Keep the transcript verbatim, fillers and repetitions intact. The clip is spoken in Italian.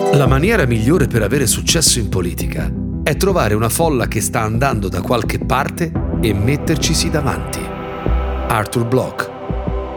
La maniera migliore per avere successo in politica è trovare una folla che sta andando da qualche parte e mettercisi davanti. Arthur Bloch.